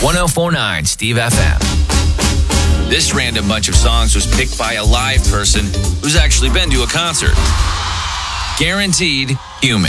1049 Steve FM. This random bunch of songs was picked by a live person who's actually been to a concert. Guaranteed human.